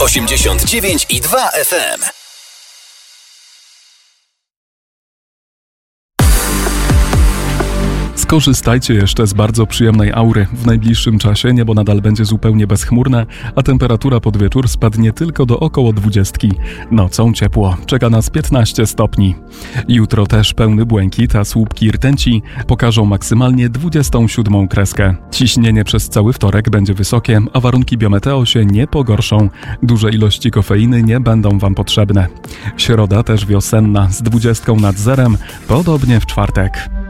89,2 FM. Skorzystajcie jeszcze z bardzo przyjemnej aury. W najbliższym czasie niebo nadal będzie zupełnie bezchmurne, a temperatura pod wieczór spadnie tylko do około 20. Nocą ciepło. Czeka nas 15 stopni. Jutro też pełny błękit, a słupki rtęci pokażą maksymalnie 27 kreskę. Ciśnienie przez cały wtorek będzie wysokie, a warunki biometeo się nie pogorszą. Duże ilości kofeiny nie będą Wam potrzebne. Środa też wiosenna, z 20 nad zerem, podobnie w czwartek.